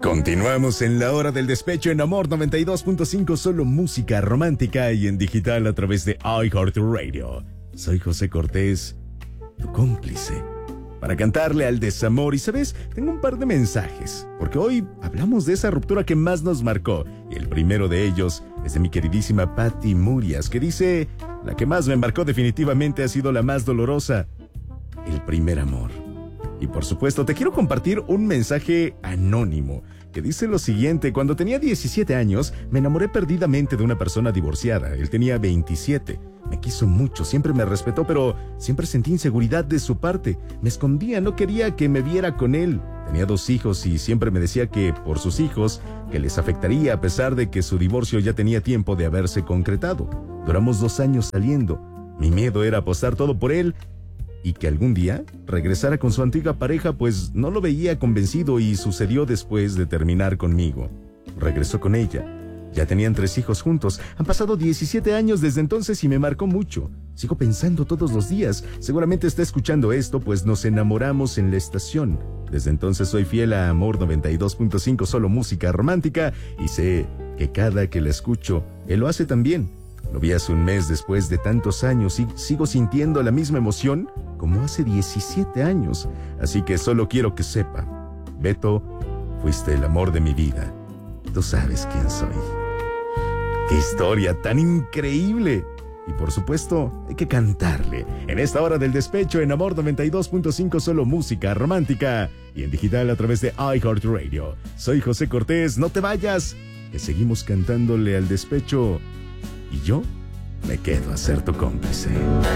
Continuamos en la hora del despecho en Amor 92.5, solo música romántica y en digital a través de iHeartRadio. Soy José Cortés, tu cómplice, para cantarle al desamor. Y sabes, tengo un par de mensajes, porque hoy hablamos de esa ruptura que más nos marcó. Y el primero de ellos es de mi queridísima Patti Murias, que dice: la que más me marcó definitivamente ha sido la más dolorosa, el primer amor. Y por supuesto, te quiero compartir un mensaje anónimo que dice lo siguiente: cuando tenía 17 años, me enamoré perdidamente de una persona divorciada. Él tenía 27. Me quiso mucho, siempre me respetó, pero siempre sentí inseguridad de su parte. Me escondía, no quería que me viera con él. Tenía 2 hijos y siempre me decía que por sus hijos, que les afectaría a pesar de que su divorcio ya tenía tiempo de haberse concretado. Duramos 2 años saliendo. Mi miedo era apostar todo por él y que algún día regresara con su antigua pareja, pues no lo veía convencido, y sucedió después de terminar conmigo. Regresó con ella. Ya tenían 3 hijos juntos. Han pasado 17 años desde entonces y me marcó mucho. Sigo pensando todos los días. Seguramente está escuchando esto, pues nos enamoramos en la estación. Desde entonces soy fiel a Amor 92.5, solo música romántica, y sé que cada que la escucho, él lo hace también. Lo vi hace un mes después de tantos años y sigo sintiendo la misma emoción como hace 17 años. Así que solo quiero que sepa: Beto, fuiste el amor de mi vida. Tú sabes quién soy. ¡Qué historia tan increíble! Y por supuesto, hay que cantarle en esta hora del despecho en Amor 92.5, solo música romántica y en digital a través de iHeartRadio. Soy José Cortés, no te vayas, que seguimos cantándole al despecho y yo me quedo a ser tu cómplice.